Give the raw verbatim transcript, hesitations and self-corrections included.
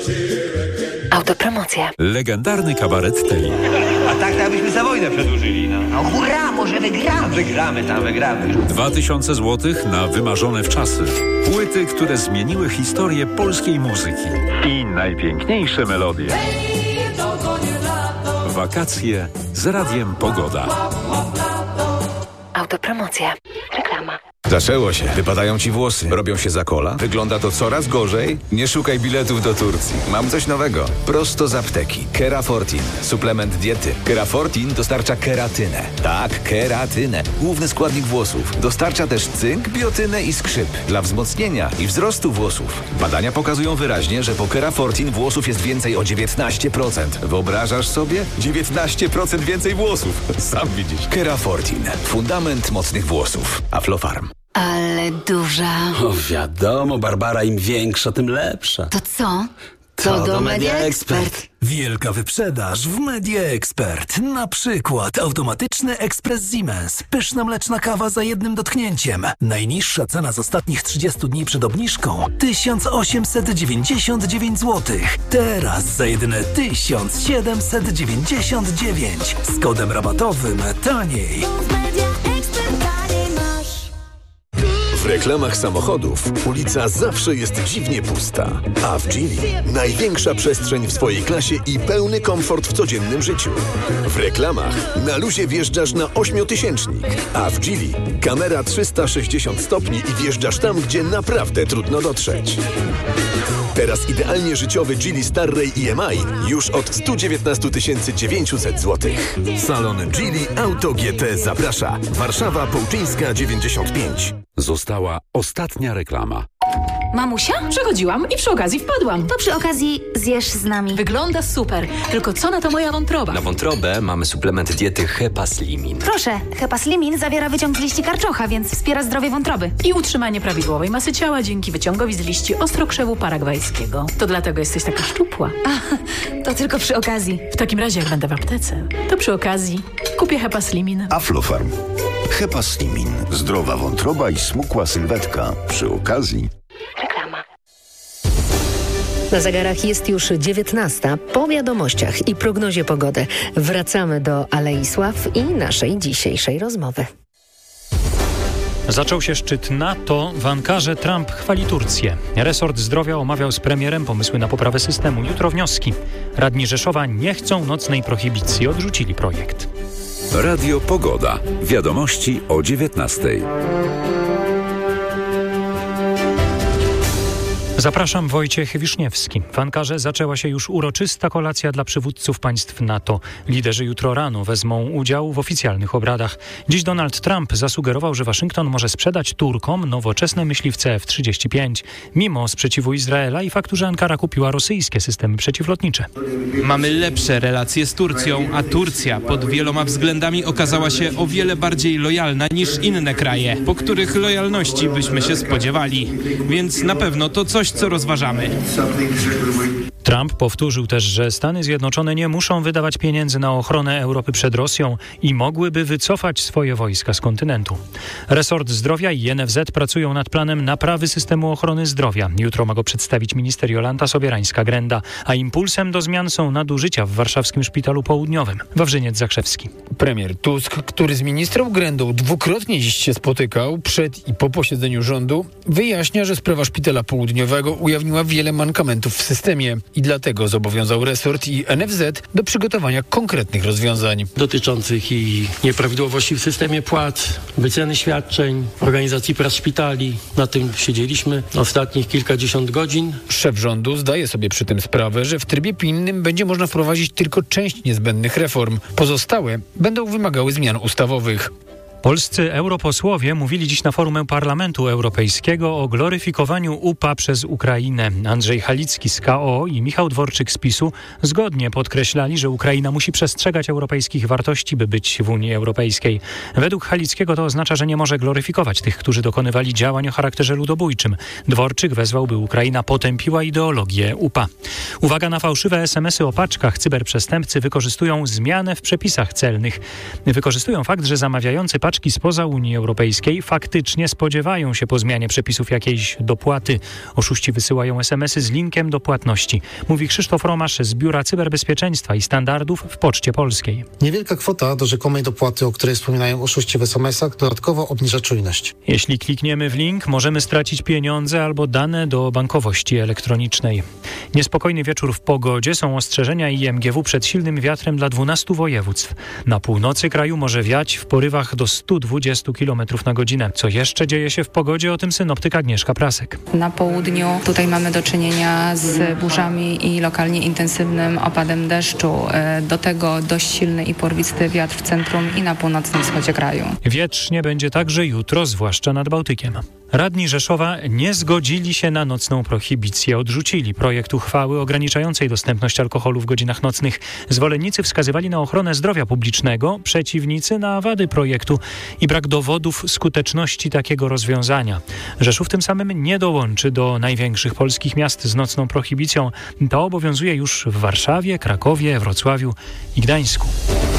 Autopromocja. Legendarny kabaret Tej. A tak to byśmy za wojnę przedłużyli, no. No hurra, może wygramy. Wygramy tam, wygramy. Dwa tysiące złotych na wymarzone w czasy. Płyty, które zmieniły historię polskiej muzyki. I najpiękniejsze melodie. Wakacje z Radiem Pogoda. Autopromocja. Reklama. Zaczęło się. Wypadają ci włosy. Robią się za kola. Wygląda to coraz gorzej. Nie szukaj biletów do Turcji. Mam coś nowego. Prosto z apteki. Kerafortin. Suplement diety. Kerafortin dostarcza keratynę. Tak, keratynę. Główny składnik włosów. Dostarcza też cynk, biotynę i skrzyp. Dla wzmocnienia i wzrostu włosów. Badania pokazują wyraźnie, że po Kerafortin włosów jest więcej o dziewiętnaście procent. Wyobrażasz sobie? dziewiętnaście procent więcej włosów. Sam widzisz. Kerafortin. Fundament mocnych włosów. Aflofarm. Ale duża. O wiadomo, Barbara, im większa, tym lepsza. To co? To, to do Media Expert. Wielka wyprzedaż w Media Expert. Na przykład automatyczny ekspres Siemens. Pyszna mleczna kawa za jednym dotknięciem. Najniższa cena z ostatnich trzydziestu dni przed obniżką tysiąc osiemset dziewięćdziesiąt dziewięć złotych. Teraz za jedyne tysiąc siedemset dziewięćdziesiąt dziewięć. Z kodem rabatowym taniej. W reklamach samochodów ulica zawsze jest dziwnie pusta, a w Geely największa przestrzeń w swojej klasie i pełny komfort w codziennym życiu. W reklamach na luzie wjeżdżasz na ośmiotysięcznik, a w Geely kamera trzysta sześćdziesiąt stopni i wjeżdżasz tam, gdzie naprawdę trudno dotrzeć. Teraz idealnie życiowy Geely Starray I M I już od sto dziewiętnaście tysięcy dziewięćset złotych. Salon Geely Auto G T zaprasza. Warszawa Połczyńska dziewięćdziesiąt pięć. Została ostatnia reklama. Mamusia? Przechodziłam i przy okazji wpadłam. To przy okazji zjesz z nami. Wygląda super. Tylko co na to moja wątroba? Na wątrobę mamy suplement diety Hepaslimin. Proszę, Hepaslimin zawiera wyciąg z liści karczocha, więc wspiera zdrowie wątroby. I utrzymanie prawidłowej masy ciała dzięki wyciągowi z liści ostrokrzewu paragwajskiego. To dlatego jesteś taka szczupła. A, to tylko przy okazji. W takim razie, jak będę w aptece, to przy okazji kupię Hepaslimin. Aflofarm. Hepaslimin. Zdrowa wątroba i smukła sylwetka. Przy okazji. Reklama. Na zegarach jest już dziewiętnasta. Po wiadomościach i prognozie pogody wracamy do Alei Sław i naszej dzisiejszej rozmowy. Zaczął się szczyt NATO. W Ankarze Trump chwali Turcję. Resort Zdrowia omawiał z premierem pomysły na poprawę systemu. Jutro wnioski. Radni Rzeszowa nie chcą nocnej prohibicji. Odrzucili projekt. Radio Pogoda. Wiadomości o dziewiętnastej. Zapraszam, Wojciech Wiszniewski. W Ankarze zaczęła się już uroczysta kolacja dla przywódców państw NATO. Liderzy jutro rano wezmą udział w oficjalnych obradach. Dziś Donald Trump zasugerował, że Waszyngton może sprzedać Turkom nowoczesne myśliwce F trzydzieści pięć, mimo sprzeciwu Izraela i faktu, że Ankara kupiła rosyjskie systemy przeciwlotnicze. Mamy lepsze relacje z Turcją, a Turcja pod wieloma względami okazała się o wiele bardziej lojalna niż inne kraje, po których lojalności byśmy się spodziewali. Więc na pewno to coś, co rozważamy. Trump powtórzył też, że Stany Zjednoczone nie muszą wydawać pieniędzy na ochronę Europy przed Rosją i mogłyby wycofać swoje wojska z kontynentu. Resort Zdrowia i N F Z pracują nad planem naprawy systemu ochrony zdrowia. Jutro ma go przedstawić minister Jolanta Sobierańska-Grenda, a impulsem do zmian są nadużycia w warszawskim Szpitalu Południowym. Wawrzyniec Zakrzewski. Premier Tusk, który z ministrą Grendą dwukrotnie dziś się spotykał przed i po posiedzeniu rządu, wyjaśnia, że sprawa Szpitala Południowego ujawniła wiele mankamentów w systemie i dlatego zobowiązał resort i N F Z do przygotowania konkretnych rozwiązań. Dotyczących i nieprawidłowości w systemie płac, wyceny świadczeń, organizacji prac szpitali. Na tym siedzieliśmy ostatnich kilkadziesiąt godzin. Szef rządu zdaje sobie przy tym sprawę, że w trybie pilnym będzie można wprowadzić tylko część niezbędnych reform. Pozostałe będą wymagały zmian ustawowych. Polscy europosłowie mówili dziś na forum Parlamentu Europejskiego o gloryfikowaniu U P A przez Ukrainę. Andrzej Halicki z K O i Michał Dworczyk z PiSu zgodnie podkreślali, że Ukraina musi przestrzegać europejskich wartości, by być w Unii Europejskiej. Według Halickiego to oznacza, że nie może gloryfikować tych, którzy dokonywali działań o charakterze ludobójczym. Dworczyk wezwał, by Ukraina potępiła ideologię U P A. Uwaga na fałszywe es em esy o paczkach. Cyberprzestępcy wykorzystują zmianę w przepisach celnych. Wykorzystują fakt, że zamawiający paczki paczki spoza Unii Europejskiej faktycznie spodziewają się po zmianie przepisów jakiejś dopłaty. Oszuści wysyłają es em esy z linkiem do płatności. Mówi Krzysztof Romasz z Biura Cyberbezpieczeństwa i Standardów w Poczcie Polskiej. Niewielka kwota do rzekomej dopłaty, o której wspominają oszuści w es em esach, dodatkowo obniża czujność. Jeśli klikniemy w link, możemy stracić pieniądze albo dane do bankowości elektronicznej. Niespokojny wieczór w pogodzie. Są ostrzeżenia i em gie wu przed silnym wiatrem dla dwunastu województw. Na północy kraju może wiać w porywach do stu dwudziestu kilometrów na godzinę. Co jeszcze dzieje się w pogodzie? O tym synoptyk Agnieszka Prasek. Na południu tutaj mamy do czynienia z burzami i lokalnie intensywnym opadem deszczu. Do tego dość silny i porwisty wiatr w centrum i na północnym wschodzie kraju. Wietrznie będzie także jutro, zwłaszcza nad Bałtykiem. Radni Rzeszowa nie zgodzili się na nocną prohibicję. Odrzucili projekt uchwały ograniczającej dostępność alkoholu w godzinach nocnych. Zwolennicy wskazywali na ochronę zdrowia publicznego, przeciwnicy na wady projektu i brak dowodów skuteczności takiego rozwiązania. Rzeszów tym samym nie dołączy do największych polskich miast z nocną prohibicją. To obowiązuje już w Warszawie, Krakowie, Wrocławiu i Gdańsku.